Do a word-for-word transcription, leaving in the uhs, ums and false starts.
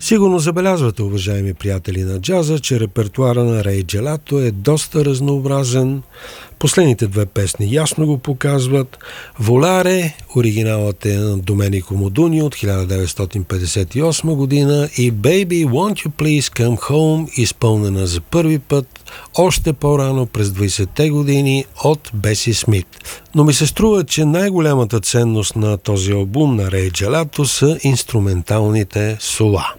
Сигурно забелязвате, уважаеми приятели на джаза, че репертуара на Рей Джелато е доста разнообразен. Последните две песни ясно го показват. Воларе, оригиналът е на Доменико Модуни от хиляда деветстотин петдесет и осма година, и Baby Won't You Please Come Home, изпълнена за първи път още по-рано през двайсетте години от Беси Смит. Но ми се струва, че най-голямата ценност на този албум на Рей Джелато са инструменталните сола.